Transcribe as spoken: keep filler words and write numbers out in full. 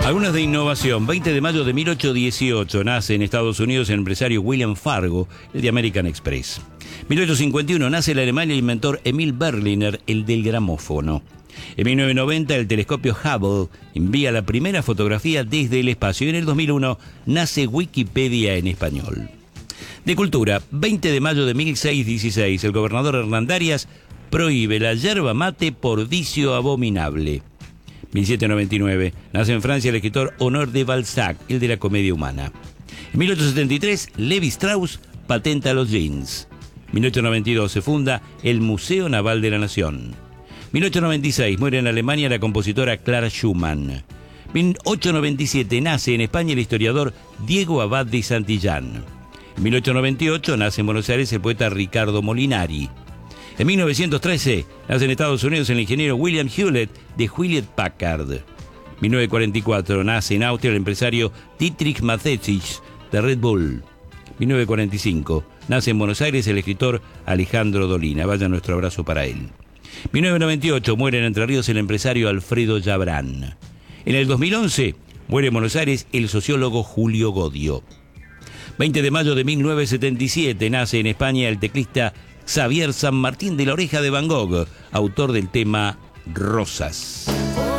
Algunas de innovación. veinte de mayo de mil ochocientos dieciocho nace en Estados Unidos el empresario William Fargo, el de American Express. mil ochocientos cincuenta y uno nace en Alemania el inventor Emil Berliner, el del gramófono. En mil novecientos noventa el telescopio Hubble envía la primera fotografía desde el espacio y en el dos mil uno nace Wikipedia en español. De cultura, veinte de mayo de mil seiscientos dieciséis el gobernador Hernandarias prohíbe la yerba mate por vicio abominable. mil setecientos noventa y nueve nace en Francia el escritor Honoré de Balzac, el de la comedia humana. En mil ochocientos setenta y tres Levi Strauss patenta los jeans. mil ochocientos noventa y dos se funda el Museo Naval de la Nación. mil ochocientos noventa y seis muere en Alemania la compositora Clara Schumann. mil ochocientos noventa y siete nace en España el historiador Diego Abad de Santillán. En mil ochocientos noventa y ocho nace en Buenos Aires el poeta Ricardo Molinari. En mil novecientos trece nace en Estados Unidos el ingeniero William Hewlett de Hewlett Packard. mil novecientos cuarenta y cuatro nace en Austria el empresario Dietrich Mateschitz de Red Bull. mil novecientos cuarenta y cinco nace en Buenos Aires el escritor Alejandro Dolina. Vaya nuestro abrazo para él. mil novecientos noventa y ocho muere en Entre Ríos el empresario Alfredo Yabrán. En el dos mil once muere en Buenos Aires el sociólogo Julio Godio. veinte de mayo de mil novecientos setenta y siete nace en España el teclista Xavier San Martín de la Oreja de Van Gogh, autor del tema Rosas.